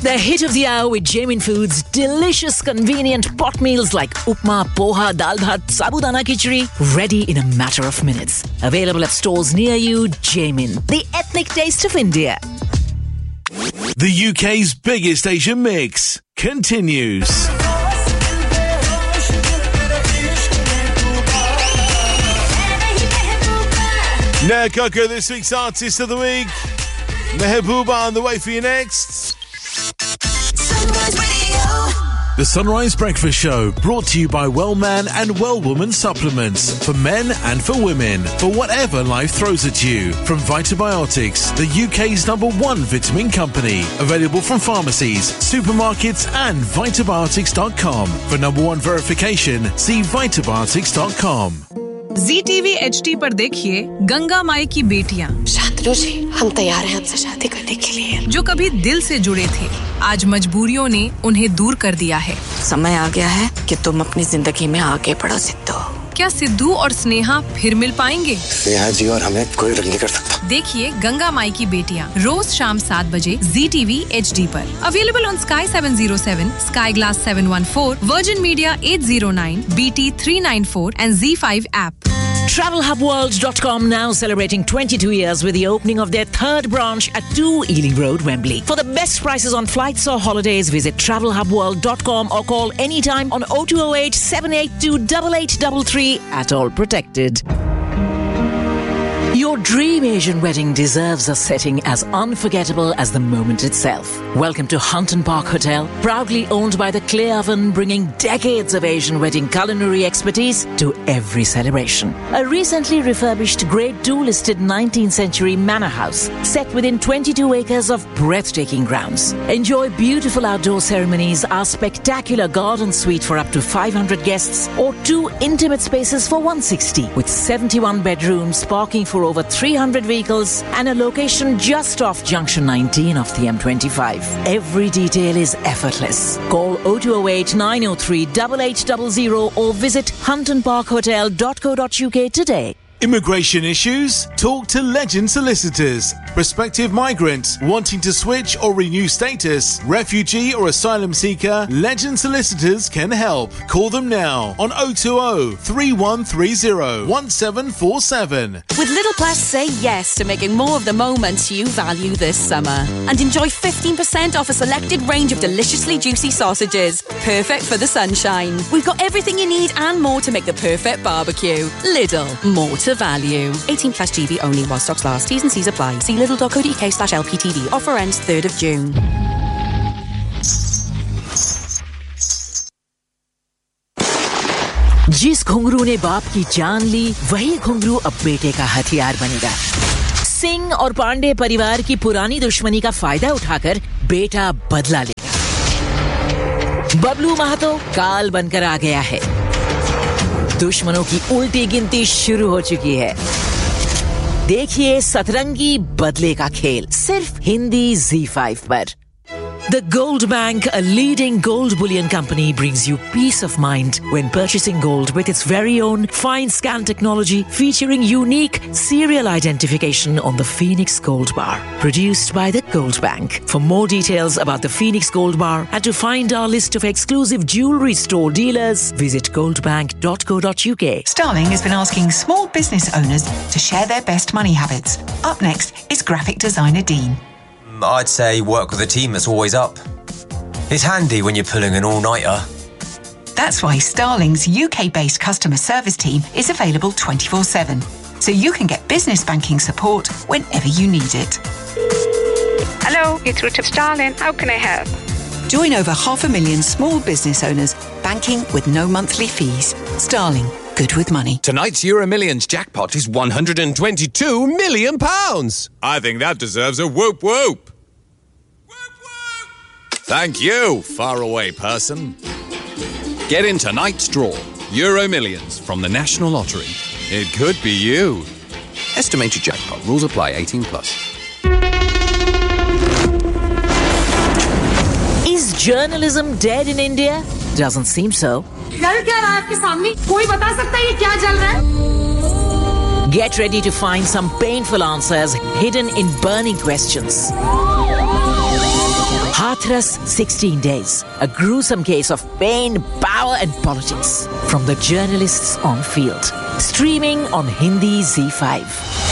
The hit of the hour with Jamin Foods. Delicious, convenient pot meals like upma, poha, dal bhat, sabudana khichdi. Ready in a matter of minutes. Available at stores near you. Jamin, the ethnic taste of India. The UK's biggest Asian mix continues. Nair Coco, this week's Artist of the Week. Mehbooba on the way for you next. The Sunrise Breakfast Show, brought to you by Wellman and Wellwoman supplements for men and for women, for whatever life throws at you. From Vitabiotics, the UK's #1 vitamin company, available from pharmacies, supermarkets and Vitabiotics.com. For #1 verification, see Vitabiotics.com. ZTV HD पर देखिए गंगा माई की बेटियां। शांतनु जी, हम तैयार हैं आपसे शादी करने के लिए। जो कभी दिल से जुड़े थे, आज मजबूरियों ने उन्हें दूर कर दिया है। समय आ गया है कि तुम अपनी जिंदगी में आगे बढ़ो सिद्धू। क्या सिद्धू और स्नेहा फिर मिल पाएंगे? स्नेहा जी और हमें कोई अलग नहीं कर सकता। देखिए गंगा माई की बेटियां रोज शाम 7 बजे ZTV HD पर। Available on Sky 707, Sky Glass 714, Virgin Media 809, BT 394 and Z5 app. TravelHubWorld.com now celebrating 22 years with the opening of their third branch at 2 Ealing Road, Wembley. For the best prices on flights or holidays, visit TravelHubWorld.com or call anytime on 0208 782 8833 at all protected. Your dream Asian wedding deserves a setting as unforgettable as the moment itself. Welcome to Hunton Park Hotel, proudly owned by the Clay Oven, bringing decades of Asian wedding culinary expertise to every celebration. A recently refurbished Grade 2 listed 19th century manor house set within 22 acres of breathtaking grounds. Enjoy beautiful outdoor ceremonies, our spectacular garden suite for up to 500 guests, or 2 intimate spaces for 160 with 71 bedrooms, parking for over 300 vehicles and a location just off Junction 19 of the M25. Every detail is effortless. Call 0208 903 8800 or visit huntonparkhotel.co.uk today. Immigration issues? Talk to Legend Solicitors. Prospective migrants wanting to switch or renew status, refugee or asylum seeker, Legend Solicitors can help. Call them now on 020 3130 1747. With Little Plus, say yes to making more of the moments you value this summer. And enjoy 15% off a selected range of deliciously juicy sausages. Perfect for the sunshine. We've got everything you need and more to make the perfect barbecue. Lidl, more to value. 18 plus GB only while stocks last. T's and C's apply. See lidl.co.uk/LPTV. Offer ends 3rd of June. जिस घुंघरू ने बाप की जान ली, वही घुंघरू अब बेटे का हथियार बनेगा। सिंह और पांडे परिवार की पुरानी दुश्मनी का फायदा उठाकर बेटा बदला लेगा। बबलू महतो काल बनकर आ गया है। दुश्मनों की उल्टी गिनती शुरू हो चुकी है। देखिए सतरंगी बदले का खेल, सिर्फ हिंदी Z5 पर। The Gold Bank, a leading gold bullion company, brings you peace of mind when purchasing gold with its very own fine scan technology featuring unique serial identification on the Phoenix Gold Bar. Produced by the Gold Bank. For more details about the Phoenix Gold Bar and to find our list of exclusive jewelry store dealers, visit goldbank.co.uk. Starling has been asking small business owners to share their best money habits. Up next is graphic designer Dean. I'd say work with a team that's always up. It's handy when you're pulling an all-nighter. That's why Starling's UK-based customer service team is available 24/7, so you can get business banking support whenever you need it. Hello, you're through to Starling. How can I help? Join over 500,000 small business owners banking with no monthly fees. Starling, good with money. Tonight's Euro Millions jackpot is £122 million. I think that deserves a whoop whoop. Thank you, faraway person. Get in tonight's draw. Euro Millions from the National Lottery. It could be you. Estimated jackpot. Rules apply. 18 plus. Is journalism dead in India? Doesn't seem so. Get ready to find some painful answers hidden in burning questions. Hathras 16 Days, a gruesome case of pain, power and politics from the journalists on field. Streaming on Hindi Z5.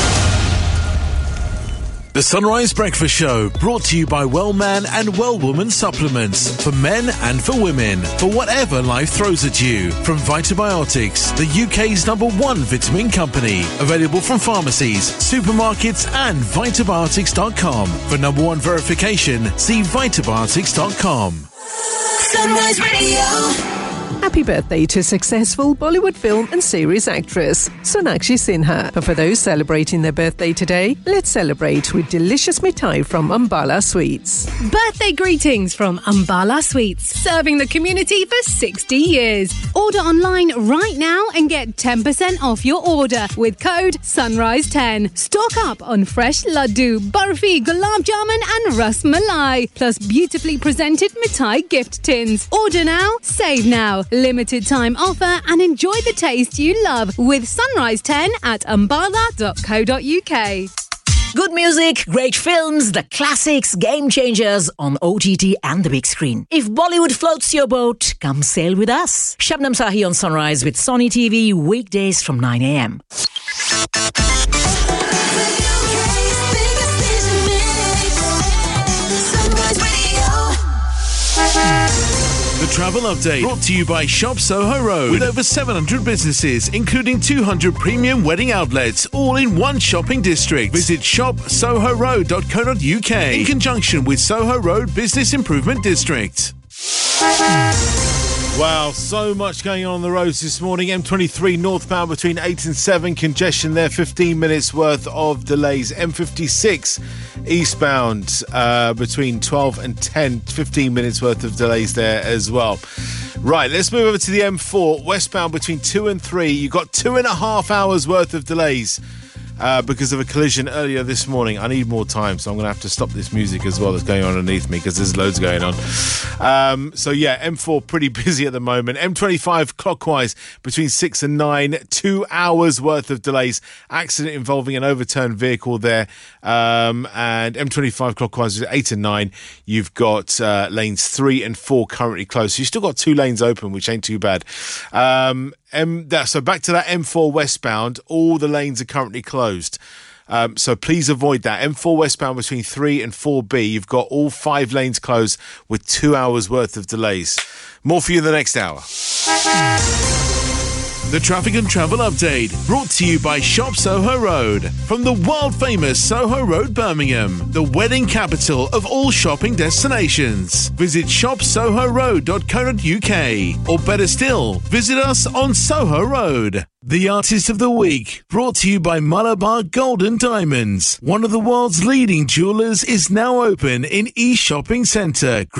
The Sunrise Breakfast Show, brought to you by Wellman and Wellwoman supplements for men and for women, for whatever life throws at you. From Vitabiotics, the UK's #1 vitamin company. Available from pharmacies, supermarkets and Vitabiotics.com. For #1 verification, see Vitabiotics.com. Sunrise Radio. Happy birthday to successful Bollywood film and series actress Sonakshi Sinha. But for those celebrating their birthday today, let's celebrate with delicious mithai from Ambala Sweets. Birthday greetings from Ambala Sweets, serving the community for 60 years. Order online right now and get 10% off your order with code SUNRISE10. Stock up on fresh laddu, barfi, gulab jamun and ras malai, plus beautifully presented mithai gift tins. Order now, save now. Limited time offer and enjoy the taste you love with Sunrise 10 at ambala.co.uk. Good music, great films, the classics, game changers on OTT and the big screen. If Bollywood floats your boat, come sail with us. Shabnam Sahi on Sunrise with Sony TV, weekdays from 9 a.m. The Travel Update, brought to you by Shop Soho Road, with over 700 businesses, including 200 premium wedding outlets, all in one shopping district. Visit shopsohoroad.co.uk in conjunction with Soho Road Business Improvement District. Wow, so much going on the roads this morning. M23 northbound between 8 and 7, congestion there, 15 minutes worth of delays. M56 eastbound between 12 and 10, 15 minutes worth of delays there as well. Right, let's move over to the M4 westbound between 2 and 3. You've got 2.5 hours worth of delays because of a collision earlier this morning. I need more time, so I'm going to have to stop this music as well that's going on underneath me because there's loads going on. So yeah, M4 pretty busy at the moment. M25 clockwise between 6 and 9, 2 hours worth of delays. Accident involving an overturned vehicle there. And M25 clockwise at 8 and 9. You've got lanes 3 and 4 currently closed. So you've still got 2 lanes open, which ain't too bad. So back to that M4 westbound, all the lanes are currently closed. So please avoid that. M4 westbound between 3 and 4B, you've got all 5 lanes closed with 2 hours worth of delays. More for you in the next hour. The Traffic and Travel Update, brought to you by Shop Soho Road. From the world-famous Soho Road, Birmingham, the wedding capital of all shopping destinations. Visit shopsohoroad.co.uk, or better still, visit us on Soho Road. The Artist of the Week, brought to you by Malabar Gold and Diamonds. One of the world's leading jewellers is now open in East Shopping Centre.